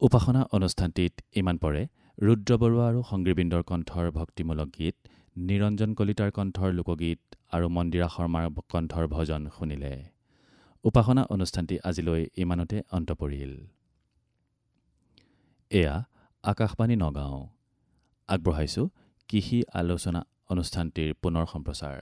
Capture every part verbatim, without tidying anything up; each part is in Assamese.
উপাসনা অনুষ্ঠানটিত ইমান পৰে ৰুদ্ৰ বৰুৱা আৰু সংগীবৃন্দৰ কণ্ঠৰ ভক্তিমূলক গীত, নিৰঞ্জন কলিতাৰ কণ্ঠৰ লোকগীত আৰু মন্দিৰা শৰ্মাৰ কণ্ঠৰ ভজন শুনিলে। উপাসনা অনুষ্ঠানটি আজিলৈ ইমানতে অন্ত পৰিল। এয়া আকাশবাণী নগাঁও। আগবঢ়াইছোঁ কৃষি আলোচনা অনুষ্ঠানটিৰ পুনৰ সম্প্ৰচাৰ।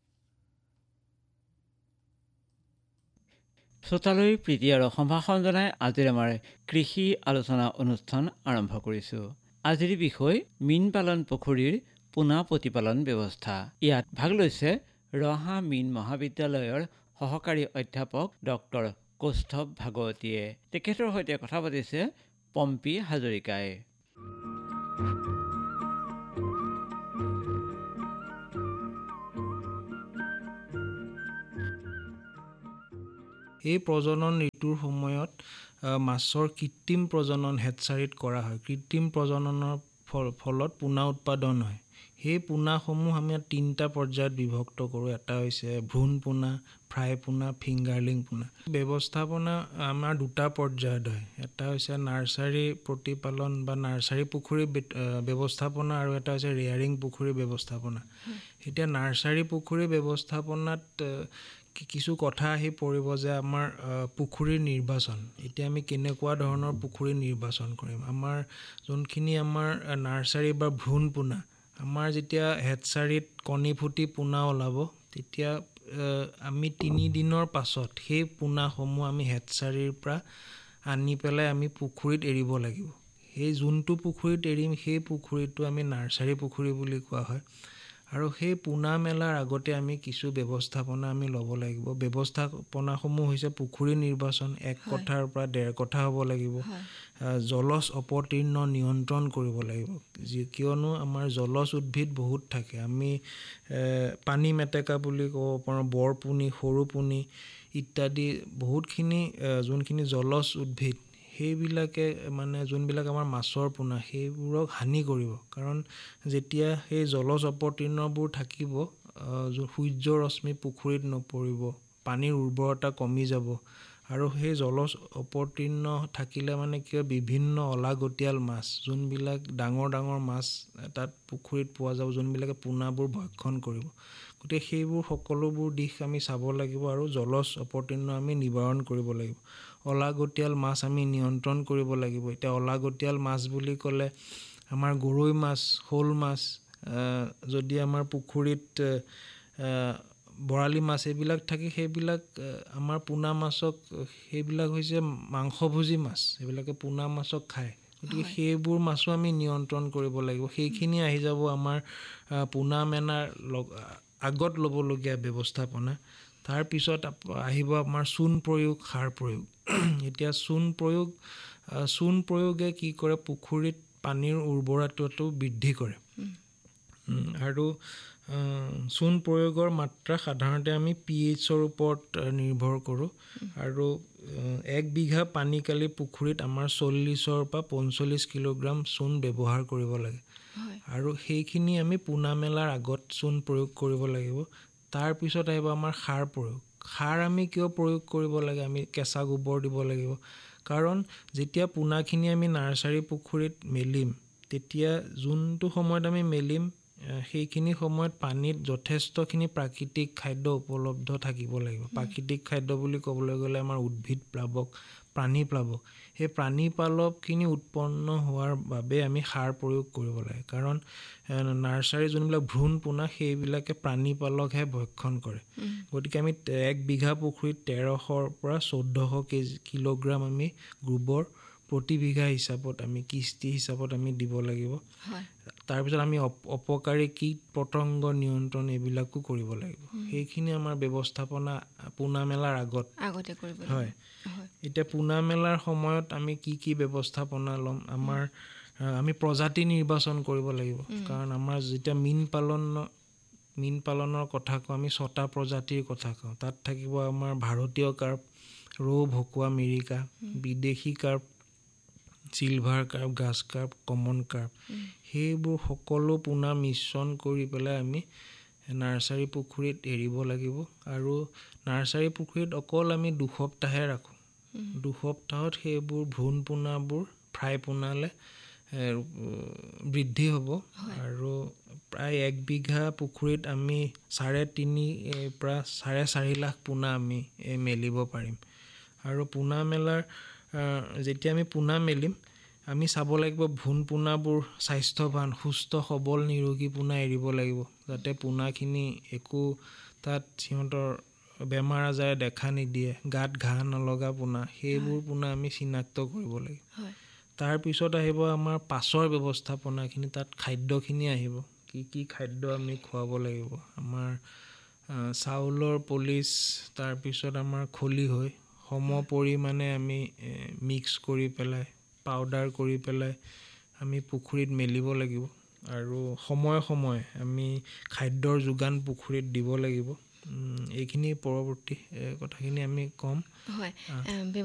শ্ৰোতালৈ প্ৰীতি আৰু সম্ভাষণ জনাই আজিৰ আমাৰ কৃষি আলোচনা অনুষ্ঠান আৰম্ভ কৰিছোঁ। আজিৰ বিষয় মীন পালন পুখুৰীৰ পোনা প্ৰতিপালন ব্যৱস্থা। ইয়াত ভাগ লৈছে ৰহা মীন মহাবিদ্যালয়ৰ সহকাৰী অধ্যাপক ডক্টৰ কৌষ্ঠৱ ভাগৱতীয়ে। তেখেতৰ সৈতে কথা পাতিছে পম্পী হাজৰিকাই। এই প্ৰজনন ঋতুৰ সময়ত মাছৰ কৃত্ৰিম প্ৰজনন হেটচাৰীত কৰা হয়। কৃত্ৰিম প্ৰজননৰ ফলত পোনা উৎপাদন হয়। সেই পোনাসমূহ আমি তিনিটা পৰ্যায়ত বিভক্ত কৰোঁ। এটা হৈছে ভ্ৰূণ পোনা, ফ্ৰাই পোনা, ফিংগাৰলিং পোনা। ব্যৱস্থাপনা আমাৰ দুটা পৰ্যায়ত হয়। এটা হৈছে নাৰ্চাৰী প্ৰতিপালন বা নাৰ্চাৰী পুখুৰী ব্যৱস্থাপনা আৰু এটা হৈছে ৰেয়াৰিং পুখুৰী ব্যৱস্থাপনা। এতিয়া নাৰ্চাৰী পুখুৰী ব্যৱস্থাপনাত কিছু কথা আহি পৰিব যে আমাৰ পুখুৰীৰ নিৰ্বাচন। এতিয়া আমি কেনেকুৱা ধৰণৰ পুখুৰী নিৰ্বাচন কৰিম। আমাৰ যোনখিনি আমাৰ নাৰ্চাৰী বা ভ্ৰূণ পোনা, আমাৰ যেতিয়া হেটচাৰীত কণী ফুটি পোনা ওলাব, তেতিয়া আমি তিনিদিনৰ পাছত সেই পোনাসমূহ আমি হেটচাৰীৰ পৰা আনি পেলাই আমি পুখুৰীত এৰিব লাগিব। সেই যোনটো পুখুৰীত এৰিম সেই পুখুৰীটো আমি নাৰ্চাৰী পুখুৰী বুলি কোৱা হয়। আৰু সেই পোনা মেলাৰ আগতে আমি কিছু ব্যৱস্থাপনা আমি ল'ব লাগিব। ব্যৱস্থাপনাসমূহ হৈছে পুখুৰী নিৰ্বাচন, এক কঠাৰ পৰা ডেৰ কঠা হ'ব লাগিব। জলজ অপতৃণ নিয়ন্ত্ৰণ কৰিব লাগিব, যি কিয়নো আমাৰ জলজ উদ্ভিদ বহুত থাকে। আমি পানী মেটেকা বুলি ক'ব পাৰোঁ, বৰপুনি, সৰুপুনি ইত্যাদি বহুতখিনি যোনখিনি জলজ উদ্ভিদ, সেইবিলাকে মানে যোনবিলাক আমাৰ মাছৰ পোনা, সেইবোৰক হানি কৰিব। কাৰণ যেতিয়া সেই জলজ অপতৃণবোৰ থাকিব, সূৰ্য ৰশ্মি পুখুৰীত নপৰিব, পানীৰ উৰ্বৰতা কমি যাব। আৰু সেই জলজ অপতৃণ থাকিলে মানে কি হয়, বিভিন্ন অলাগতিয়াল মাছ, যোনবিলাক ডাঙৰ ডাঙৰ মাছ তাত পুখুৰীত পোৱা যাব, যোনবিলাকে পোনাবোৰ ভক্ষণ কৰিব। গতিকে সেইবোৰ সকলোবোৰ দিশ আমি চাব লাগিব আৰু জলজ অপতৃণ আমি নিবাৰণ কৰিব লাগিব। অলাগতিয়াল মাছ আমি নিয়ন্ত্ৰণ কৰিব লাগিব। এতিয়া অলাগতিয়াল মাছ বুলি ক'লে আমাৰ গৰৈ মাছ, শ'ল মাছ, যদি আমাৰ পুখুৰীত বৰালি মাছ এইবিলাক থাকে, সেইবিলাক আমাৰ পোনা মাছক, সেইবিলাক হৈছে মাংসভোজী মাছ, সেইবিলাকে পোনা মাছক খায়। গতিকে সেইবোৰ মাছো আমি নিয়ন্ত্ৰণ কৰিব লাগিব। সেইখিনি আহি যাব আমাৰ পোনা মেলাৰ আগত ল'বলগীয়া ব্যৱস্থাপনা। তাৰপিছত আহিব আমাৰ চূণ প্ৰয়োগ, সাৰ প্ৰয়োগ। এতিয়া চূণ প্ৰয়োগ চূণ প্ৰয়োগে কি কৰে, পুখুৰীত পানীৰ উৰ্বৰতাটো বৃদ্ধি কৰে। আৰু চূণ প্ৰয়োগৰ মাত্ৰা সাধাৰণতে আমি পি এইচৰ ওপৰত নিৰ্ভৰ কৰোঁ। আৰু এক বিঘা পানীকালি পুখুৰীত আমাৰ চল্লিছৰ পৰা পঞ্চল্লিছ কিলোগ্ৰাম চূণ ব্যৱহাৰ কৰিব লাগে। আৰু সেইখিনি আমি পোনা মেলাৰ আগত চূণ প্ৰয়োগ কৰিব লাগিব। তাৰপিছত আহিব আমাৰ সাৰ প্ৰয়োগ। সাৰ আমি কিয় প্ৰয়োগ কৰিব লাগে, আমি কেঁচা গোবৰ দিব লাগিব। কাৰণ যেতিয়া পোনাখিনি আমি নাৰ্চাৰী পুখুৰীত মেলিম, তেতিয়া যোনটো সময়ত আমি মেলিম, সেইখিনি সময়ত পানীত যথেষ্টখিনি প্ৰাকৃতিক খাদ্য উপলব্ধ থাকিব লাগিব। প্ৰাকৃতিক খাদ্য বুলি ক'বলৈ গ'লে আমাৰ উদ্ভিদ প্লাৱক, প্ৰাণী প্লাৱক, সেই প্ৰাণী প্লাৱকখিনি উৎপন্ন হোৱাৰ বাবে আমি সাৰ প্ৰয়োগ কৰিব লাগে। কাৰণ নাৰ্চাৰী যোনবিলাক ভ্ৰূণ পোনা, সেইবিলাকে প্ৰাণী পালকহে ভক্ষণ কৰে। গতিকে আমি এক বিঘা পুখুৰীত তেৰশৰ পৰা চৈধ্যশ কেজি কিলোগ্ৰাম আমি গোবৰ প্ৰতি বিঘা হিচাপত আমি কিস্তি হিচাপত আমি দিব লাগিব। তাৰপিছত আমি অপকাৰী কীট পতংগ নিয়ন্ত্ৰণ এইবিলাকো কৰিব লাগিব। সেইখিনি আমাৰ ব্যৱস্থাপনা পোনা মেলাৰ আগত আগতে কৰিব লাগিব। হয়। এতিয়া পোনা মেলাৰ সময়ত আমি কি কি ব্যৱস্থাপনা ল'ম, আমাৰ আমি প্ৰজাতি নিৰ্বাচন কৰিব লাগিব। কাৰণ আমাৰ যেতিয়া মীন পালন মীন পালনৰ কথা কওঁ, আমি ছটা প্ৰজাতিৰ কথা কওঁ। তাত থাকিব আমাৰ ভাৰতীয় কাৰ্প, ৰৌ, ভকুৱা, মিৰিকা, বিদেশী কাৰ্প, চিলভাৰ কাৰ্প, গাছ কাৰ্প, কমন কাৰ্প। সেইবোৰ সকলো পোনা মিশ্ৰণ কৰি পেলাই আমি নাৰ্চাৰী পুখুৰীত এৰিব লাগিব। আৰু নাৰ্চাৰী পুখুৰীত অকল আমি দুসপ্তাহে ৰাখোঁ। দুসপ্তাহত সেইবোৰ ভ্ৰূণ পোনাবোৰ ফ্ৰাই পোনালে বৃদ্ধি হ'ব আৰু প্ৰায় এক বিঘা পুখুৰীত আমি চাৰে তিনি পৰা চাৰে চাৰি লাখ পোনা আমি মেলিব পাৰিম। আৰু পোনা মেলাৰ যেতিয়া আমি পোনা মেলিম আমি চাব লাগিব ভোন পোনাবোৰ স্বাস্থ্যৱান সুস্থ সবল নিৰোগী পোনা এৰিব লাগিব, যাতে পোনাখিনি একো তাত সিহঁতৰ বেমাৰ আজাৰে দেখা নিদিয়ে, গাত ঘাঁ নলগা পোনা, সেইবোৰ পোনা আমি চিনাক্ত কৰিব লাগিব। তাৰপিছত আহিব আমাৰ পাছৰ ব্যৱস্থাপনাখিনি, তাত খাদ্যখিনি আহিব, কি কি খাদ্য আমি খুৱাব লাগিব। আমাৰ চাউলৰ পলিচ, তাৰপিছত আমাৰ খলিহৈ সম পৰিমাণে আমি মিক্স কৰি পেলাই পাউডাৰ কৰি পেলাই আমি পুখুৰীত মেলিব লাগিব। আৰু সময়ে সময়ে আমি খাদ্যৰ যোগান পুখুৰীত দিব লাগিব। এইখিনি পৰৱৰ্তী কথাখিনি আমি ক'ম। হয়।